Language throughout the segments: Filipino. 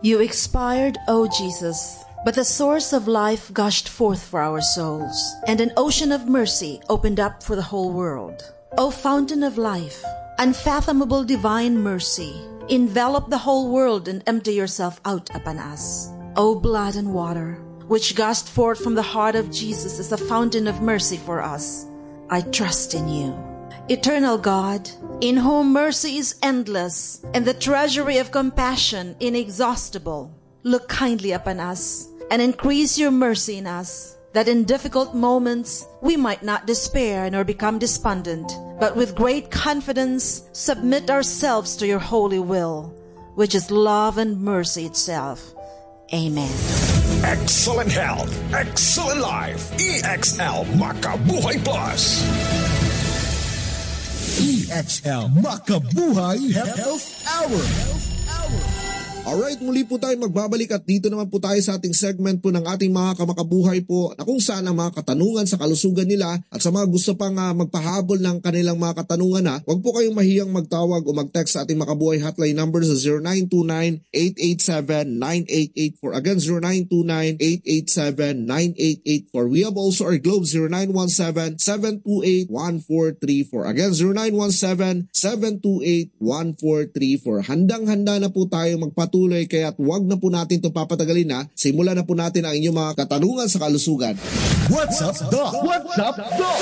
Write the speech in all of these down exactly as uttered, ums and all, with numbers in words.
You expired, O Jesus, but the source of life gushed forth for our souls, and an ocean of mercy opened up for the whole world. O fountain of life, unfathomable divine mercy, envelop the whole world and empty yourself out upon us. O blood and water, which gushed forth from the heart of Jesus as a fountain of mercy for us, I trust in you. Eternal God, in whom mercy is endless and the treasury of compassion inexhaustible, look kindly upon us and increase your mercy in us, that in difficult moments we might not despair nor become despondent, but with great confidence submit ourselves to your holy will, which is love and mercy itself. Amen. Excellent health, excellent life. E X L Makabuhay Plus. E X L Makabuhay Health Hour. Alright, muli po tayo magbabalik at dito naman po tayo sa ating segment po ng ating mga kamakabuhay po na kung saan ang mga katanungan sa kalusugan nila at sa mga gusto pang uh, magpahabol ng kanilang mga katanungan na huwag po kayong mahiyang magtawag o mag-text sa ating makabuhay hotline number sa zero nine two nine, eight eight seven, nine eight eight four. Again, zero nine two nine, eight eight seven, nine eight eight four. We have also our Globe zero nine one seven, seven two eight, one four three four. Again, zero nine one seven, seven two eight, one four three four. Handang-handa na po tayo magpatuloy tuloy kaya't wag na po natin ito papatagalin na. Simulan na po natin ang inyong mga katanungan sa kalusugan. What's up, Doc? What's up, Doc?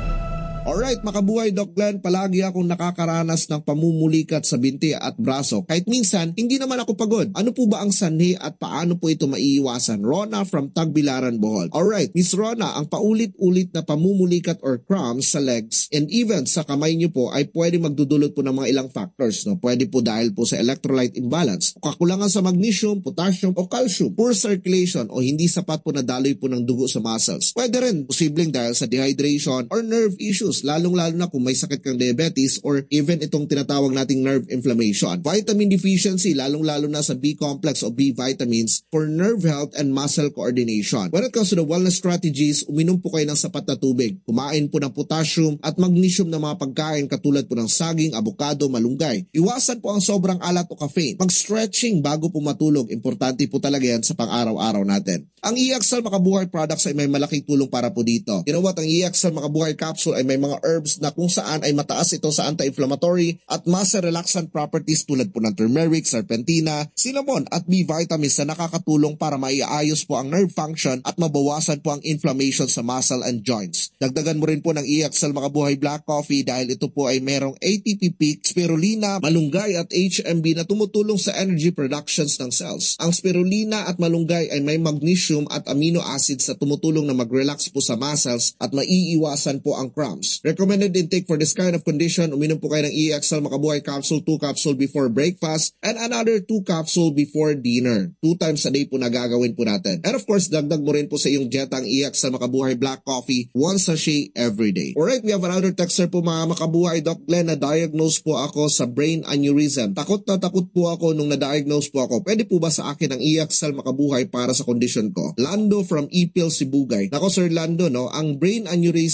Alright, makabuhay Doc Glenn, palagi akong nakakaranas ng pamumulikat sa binti at braso. Kahit minsan, hindi naman ako pagod. Ano po ba ang sanhi at paano po ito maiiwasan? Rona from Tagbilaran, Bohol. Alright, Miss Rona, ang paulit-ulit na pamumulikat or cramps sa legs and even sa kamay niyo po ay pwede magdudulot po ng mga ilang factors. No? Pwede po dahil po sa electrolyte imbalance, o kakulangan sa magnesium, potassium o calcium, poor circulation o hindi sapat po na daloy po ng dugo sa muscles. Pwede rin posibleng dahil sa dehydration or nerve issues, lalong-lalo na kung may sakit kang diabetes or even itong tinatawag nating nerve inflammation. Vitamin deficiency, lalong-lalo na sa B-complex o B vitamins for nerve health and muscle coordination. When it comes to the wellness strategies, uminom po kayo ng sapat na tubig. Kumain po ng potassium at magnesium na mga pagkain katulad po ng saging, avocado, malunggay. Iwasan po ang sobrang alat o caffeine. Mag-stretching bago po matulog. Importante po talaga yan sa pang-araw-araw natin. Ang E X L Makabuhay products ay may malaking tulong para po dito. You know what? Ang E X L Makabuhay capsule ay may mga herbs na kung saan ay mataas ito sa anti-inflammatory at muscle relaxant properties tulad po ng turmeric, serpentina, cinnamon at B vitamins na nakakatulong para maiayos po ang nerve function at mabawasan po ang inflammation sa muscle and joints. Dagdagan mo rin po ng E X L Makabuhay Black Coffee dahil ito po ay merong A T P peak, spirulina, malunggay at H M B na tumutulong sa energy productions ng cells. Ang spirulina at malunggay ay may magnesium at amino acids na tumutulong na mag-relax po sa muscles at maiiwasan po ang cramps. Recommended intake for this kind of condition, uminom po kayo ng E X L Makabuhay capsule, two capsule before breakfast and another two capsule before dinner. Two times a day po na gagawin po natin. And of course, dagdag mo rin po sa iyong jet ang E X L Makabuhay Black Coffee, one sachet every day. Alright, we have another texter po mga makabuhay. Doc Glenn, na-diagnose po ako sa brain aneurysm. Takot na takot po ako nung na-diagnose po ako. Pwede po ba sa akin ang E X L Makabuhay para sa condition ko? Lando from Ipil, Sibugay. Nako Sir Lando, no, ang brain aneurysm